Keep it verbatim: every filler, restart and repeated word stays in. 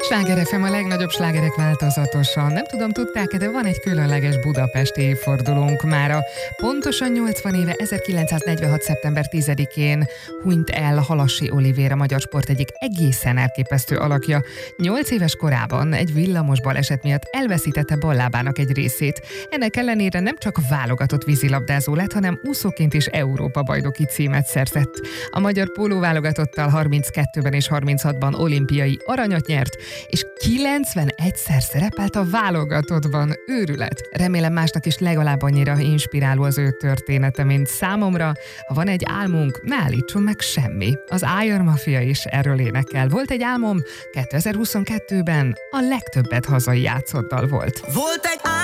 Sláger ef em, a legnagyobb slágerek változatosan. Nem tudom, tudták-e, de van egy különleges budapesti évfordulónk mára. Pontosan nyolcvan éve, ezerkilencszáznegyvenhat. szeptember tizedikén hunyt el Halassi Olivér, a magyar sport egyik egészen elképesztő alakja. Nyolc éves korában egy villamos baleset miatt elveszítette bal lábának egy részét. Ennek ellenére nem csak válogatott vízilabdázó lett, hanem úszóként is Európa-bajnoki címet szerzett. A magyar pólóválogatottal harminckettőben és harminchatban olimpiai aranyat nyert, és kilencvenegyszer szerepelt a válogatottban. Őrület! Remélem másnak is legalább annyira inspiráló az ő története, mint számomra. Ha van egy álmunk, ne állítson meg semmi. Az Iron Mafia is erről énekel. Volt egy álmom, kétezer-huszonkettőben a legtöbbet hazai játszott dal volt. Volt egy